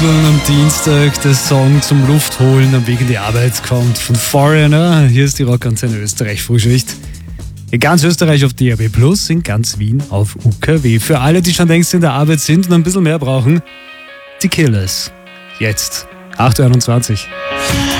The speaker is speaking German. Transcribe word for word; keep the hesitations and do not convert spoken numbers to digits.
Am Dienstag der Song zum Luftholen am Weg in die Arbeit kommt von Foreigner. Hier ist die Rockantenne Österreich Frühschicht. In ganz Österreich auf D A B plus, in ganz Wien auf U K W. Für alle, die schon längst in der Arbeit sind und ein bisschen mehr brauchen, die Killers. Jetzt, acht Uhr einundzwanzig.